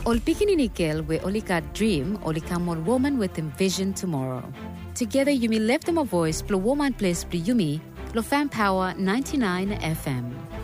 Ol pikininikil we olika dream olika more woman with envision tomorrow. Together you may lift them a voice, blow woman place, yumi, lo fan power 99 FM.